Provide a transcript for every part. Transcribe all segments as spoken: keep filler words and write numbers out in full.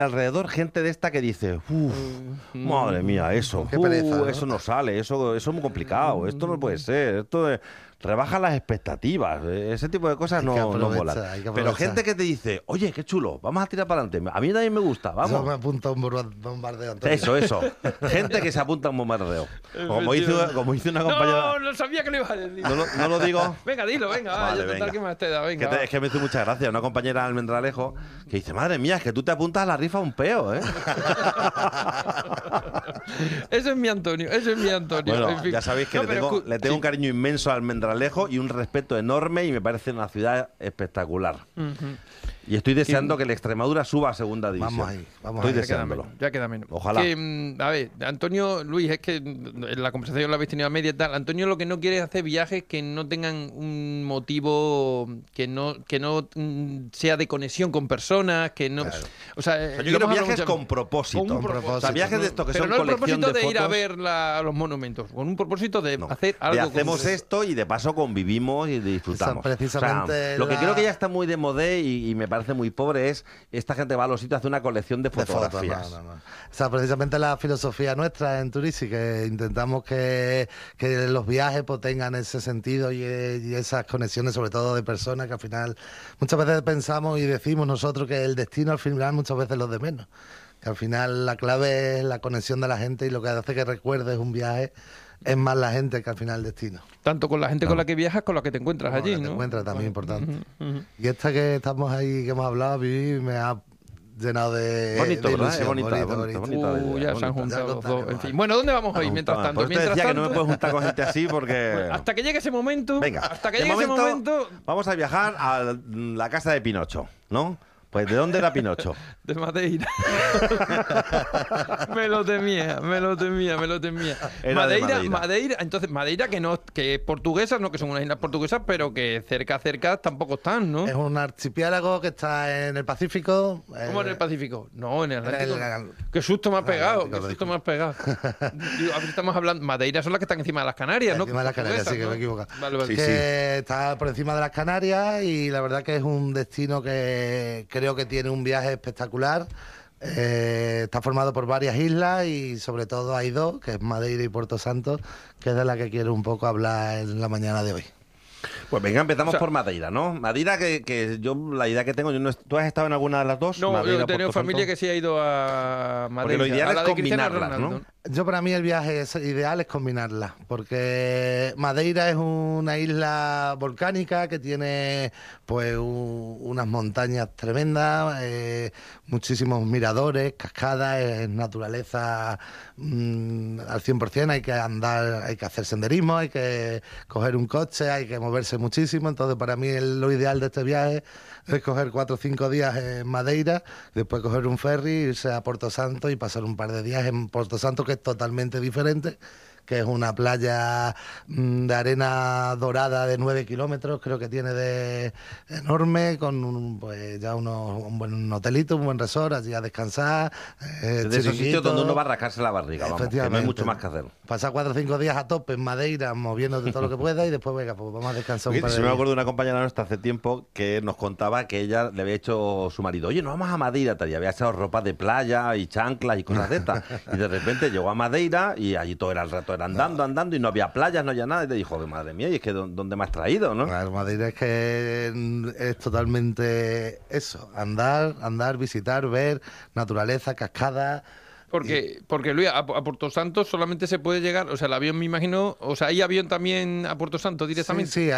alrededor gente de esta que dice, uff, Mm, madre mía, eso, Qué uh, pereza, ¿no? eso no sale, eso, eso es muy complicado, esto no puede ser, esto de- rebaja las expectativas, eh, ese tipo de cosas Hay que no, no aprovechar, molan. hay que Pero aprovechar. gente que te dice, oye, qué chulo, vamos a tirar para adelante, a mí también me gusta, Eso vamos. me apunta a un borba- bombardeo. Antonio. Eso, eso. Gente que se apunta a un bombardeo. Como hizo, como hizo una compañera. No, no sabía que lo ibas a decir. No, lo- no lo digo. Venga, dilo, venga, va, Vale, ya total, venga. ¿qué más te da? Que Venga. te- va. es que me hizo mucha gracia. Una compañera de Almendralejo que dice, madre mía, es que tú te apuntas a la rifa un peo, ¿eh? Eso es mi Antonio, eso es mi Antonio. Bueno, en fin. ya sabéis que No, le, pero tengo, escu- le tengo sí. un cariño inmenso a Almendralejo y un respeto enorme y me parece una ciudad espectacular. Ujú. Y estoy deseando que el Extremadura suba a segunda división. Vamos ahí, vamos Estoy ahí. Ya queda deseándolo. menos, ya queda menos. Ojalá. Que, mm, a ver, Antonio, Luis, es que mm, en la conversación la habéis tenido a media y tal. Antonio lo que no quiere es hacer viajes que no tengan un motivo, que no, que no mm, sea de conexión con personas, que no. O sea, O sea, eh, yo lo quiero hemos hablado viajes muchas con veces. propósito. Con un Con propósito. O sea, viajes de estos que Pero son no el colección propósito de, de, ir a fotos. ver la- los monumentos, con un propósito de No, hacer de algo. hacemos con- esto y de paso convivimos y disfrutamos. Esa precisamente O sea, lo que la- creo que ya está muy de modé y, y me parece muy pobre es esta gente va a los sitios a hacer una colección de De fotos, fotografías. no, no, no. O sea, precisamente la filosofía nuestra en Turisi, que intentamos que, que los viajes pues, tengan ese sentido y, eh, y esas conexiones, sobre todo de personas, que al final muchas veces pensamos y decimos nosotros que el destino al final muchas veces es lo de menos. Que al final la clave es la conexión de la gente y lo que hace que recuerdes un viaje es más la gente que al final el destino. Tanto con la gente con la que viajas, con la que te encuentras Con la allí, que te ¿no? encuentras también importante. Ujú, ujú. Y esta que estamos ahí, que hemos hablado, a mí me ha llenado de Bonito, de ¿verdad? ilusión. Es bonita, bonito, bonita, bonito. bonita. Uh, ya se han bonita. juntado Ya los contaremos, dos. En fin. vale. Bueno, ¿dónde vamos hoy? Mientras Por tanto, eso te mientras decía que tanto, no me puedo juntar con gente así porque... hasta que llegue ese momento, Venga, hasta que de llegue ese momento vamos a viajar a la casa de Pinocho, ¿no? Pues ¿de dónde era Pinocho? de Madeira. me lo temía, me lo temía, me lo temía. Era de Madeira, Madeira. Madeira, entonces Madeira que no que es portuguesa, no que son unas islas portuguesas, pero que cerca cerca tampoco están, ¿no? Es un archipiélago que está en el Pacífico. ¿Cómo en el eh, Pacífico? No, en el Atlántico. el- Qué susto me has pegado, Atlántico, qué susto dijo. me has pegado. Digo, a ver si estamos hablando. Madeira son las que están encima de las Canarias, ¿no? Encima de las Canarias, sí, que me he Portuguesas, equivocado. ¿no? Vale, vale. Sí, que está por encima de las Canarias y la verdad que es un destino que creo que tiene un viaje espectacular. Eh, está formado por varias islas y sobre todo hay dos, que es Madeira y Puerto Santo, que es de la que quiero un poco hablar en la mañana de hoy. Pues venga, empezamos O sea- por Madeira, ¿no? Madeira, que, que yo, la idea que tengo, yo no es- ¿tú has estado en alguna de las dos? No, Madeira, yo he tenido Puerto familia Santo. que sí ha ido a Madeira. Porque lo ideal a la es de Cristiano combinarlas, Ronaldo. ¿no? Yo para mí el viaje es ideal es combinarlas, porque Madeira es una isla volcánica que tiene pues u- unas montañas tremendas, eh, muchísimos miradores, cascadas, es naturaleza mm, al cien por ciento, hay que andar, hay que hacer senderismo, hay que coger un coche, hay que moverse muchísimo, entonces para mí el- lo ideal de este viaje es coger cuatro o cinco días en Madeira, después coger un ferry, irse a Puerto Santo y pasar un par de días en Puerto Santo, que es totalmente diferente, que es una playa mm, de arena dorada de nueve kilómetros, creo que tiene de enorme, con un, pues ya unos, un buen hotelito, un buen resort, allí a descansar. Eh, De esos sitios chiringuito. donde uno va a rascarse la barriga, vamos, que no hay Efectivamente. mucho más que hacer. Pasar cuatro o cinco días a tope en Madeira, moviéndote todo lo que pueda y después, venga, pues vamos a descansar un Oye, par de si me días. acuerdo de una compañera nuestra hace tiempo que nos contaba que ella le había hecho su marido, oye, nos vamos a Madeira, tal, y había echado ropa de playa y chanclas y cosas de estas. Y de repente llegó a Madeira y allí todo era el rato, era andando, andando, y no había playas, no había nada. Y le dijo, madre mía, y es que ¿dó- ¿dónde me has traído, no? Claro, Madeira es que mm, es totalmente eso, andar, andar, visitar, ver naturaleza, cascadas. Porque, porque Luis, a, a Puerto Santo solamente se puede llegar, o sea, el avión me imagino, o sea, ¿hay avión también a Puerto Santo Sí, directamente? sí,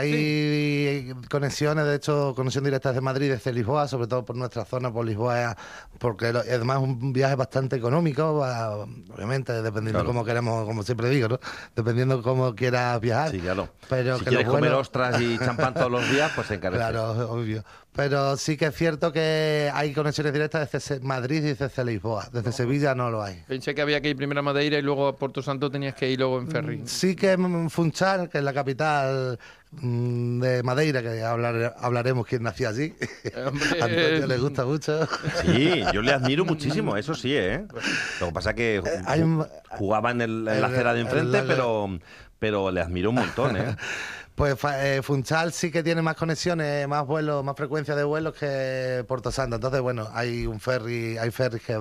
hay conexiones, de hecho, conexión directa desde Madrid, desde Lisboa, sobre todo por nuestra zona, por Lisboa, porque lo- además es un viaje bastante económico, va, obviamente, dependiendo Claro. cómo queremos, como siempre digo, ¿no? Dependiendo cómo quieras viajar. Sí, claro. Pero si que quieres lo comer bueno- ostras y champán todos los días, pues se encarece. Claro, obvio. Pero sí que es cierto que hay conexiones directas desde Se- Madrid y desde Lisboa. Desde Sevilla no lo hay. Pensé que había que ir primero a Madeira y luego a Puerto Santo tenías que ir luego en ferry. Sí que en Funchal, que es la capital mm, de Madeira, que hablar- hablaremos quién nació allí. Hombre, A Antonio le gusta mucho. Sí, yo le admiro muchísimo, eso sí, ¿eh? Lo que pasa es que ju- hay un- ju- jugaba en, el- en la el- acera de el- enfrente, el- pero, pero le admiro un montón, ¿eh? Pues fa- eh, Funchal sí que tiene más conexiones, más vuelos, más frecuencia de vuelos que Puerto Santo. Entonces, bueno, hay un ferry, hay ferries que